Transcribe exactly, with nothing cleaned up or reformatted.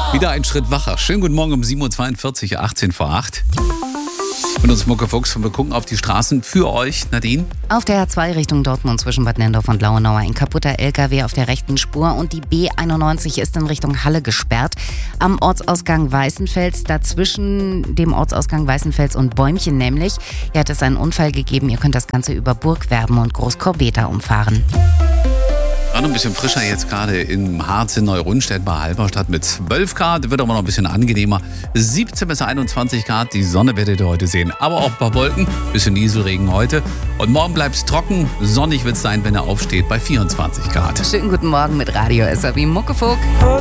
Wieder ein Schritt wacher. Schönen guten Morgen um sieben Uhr zweiundvierzig, achtzehn vor acht. Und uns Mucke Fuchs und wir gucken auf die Straßen für euch. Nadine? Auf der A zwei Richtung Dortmund zwischen Bad Nendorf und Lauenau ein kaputter L K W auf der rechten Spur und die B einundneunzig ist in Richtung Halle gesperrt. Am Ortsausgang Weißenfels, dazwischen dem Ortsausgang Weißenfels und Bäumchen nämlich, hier hat es einen Unfall gegeben. Ihr könnt das Ganze über Burgwerben und Großkorbeta umfahren. War noch ein bisschen frischer jetzt gerade im Harz in Neurunstedt bei Halberstadt mit zwölf Grad. Wird aber noch ein bisschen angenehmer. siebzehn bis einundzwanzig Grad. Die Sonne werdet ihr heute sehen. Aber auch ein paar Wolken. Bisschen Nieselregen heute. Und morgen bleibt es trocken. Sonnig wird es sein, wenn er aufsteht bei vierundzwanzig Grad. Schönen guten Morgen mit Radio S A wie Muckefuck.